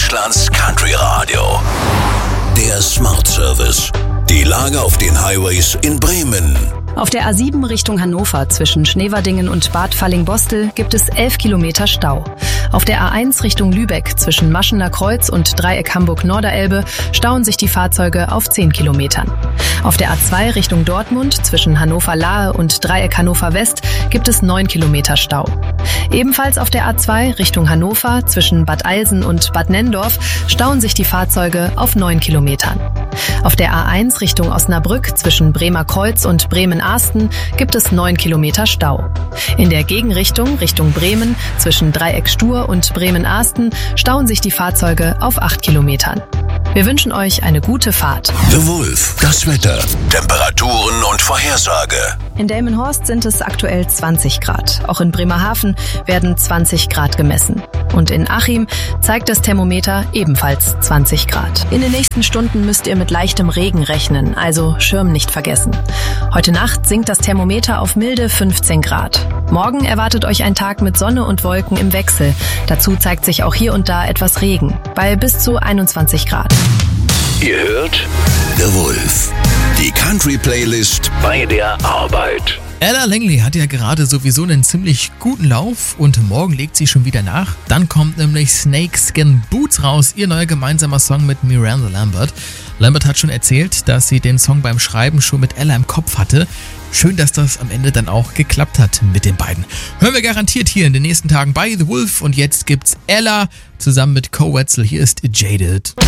Deutschlands Country Radio. Der Smart Service. Die Lage auf den Highways in Bremen. Auf der A7 Richtung Hannover zwischen Schneverdingen und Bad Falling-Bostel gibt es 11 Kilometer Stau. Auf der A1 Richtung Lübeck zwischen Maschener Kreuz und Dreieck Hamburg-Norderelbe stauen sich die Fahrzeuge auf 10 Kilometern. Auf der A2 Richtung Dortmund zwischen Hannover-Lahe und Dreieck Hannover-West gibt es 9 Kilometer Stau. Ebenfalls auf der A2 Richtung Hannover zwischen Bad Eilsen und Bad Nenndorf stauen sich die Fahrzeuge auf 9 Kilometern. Auf der A1 Richtung Osnabrück zwischen Bremer Kreuz und Bremen-Ahsten gibt es 9 Kilometer Stau. In der Gegenrichtung Richtung Bremen zwischen Dreieck Stur und Bremen-Ahsten stauen sich die Fahrzeuge auf 8 Kilometern. Wir wünschen euch eine gute Fahrt. The Wolf, das Wetter, Temperaturen und Vorhersage. In Delmenhorst sind es aktuell 20 Grad. Auch in Bremerhaven werden 20 Grad gemessen. Und in Achim zeigt das Thermometer ebenfalls 20 Grad. In den nächsten Stunden müsst ihr mit leichtem Regen rechnen, also Schirm nicht vergessen. Heute Nacht sinkt das Thermometer auf milde 15 Grad. Morgen erwartet euch ein Tag mit Sonne und Wolken im Wechsel. Dazu zeigt sich auch hier und da etwas Regen, bei bis zu 21 Grad. Ihr hört The Wolf, die Country-Playlist bei der Arbeit. Ella Langley hat ja gerade sowieso einen ziemlich guten Lauf und morgen legt sie schon wieder nach. Dann kommt nämlich Snakeskin Boots raus, ihr neuer gemeinsamer Song mit Miranda Lambert. Lambert hat schon erzählt, dass sie den Song beim Schreiben schon mit Ella im Kopf hatte. Schön, dass das am Ende dann auch geklappt hat mit den beiden. Hören wir garantiert hier in den nächsten Tagen bei The Wolf und jetzt gibt's Ella zusammen mit Co Wetzel. Hier ist Jaded.